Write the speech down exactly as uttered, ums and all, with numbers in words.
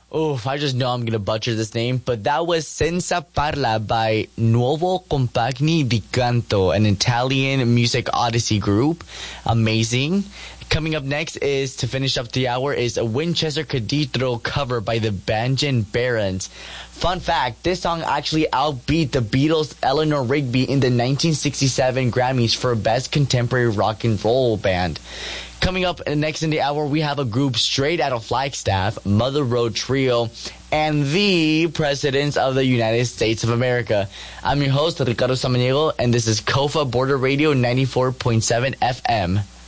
Oof, I just know I'm going to butcher this name, but that was Senza Parla by Nuovo Compagni di Canto, an Italian music odyssey group. Amazing. Coming up next is, to finish up the hour, is a Winchester Cathedral cover by the Banjan Barons. Fun fact, this song actually outbeat the Beatles' Eleanor Rigby in the nineteen sixty-seven Grammys for Best Contemporary Rock and Roll Band. Coming up next in the hour, we have a group straight out of Flagstaff, Mother Road Trio, and the Presidents of the United States of America. I'm your host, Ricardo Samaniego, and this is Kofa Border Radio ninety-four point seven F M.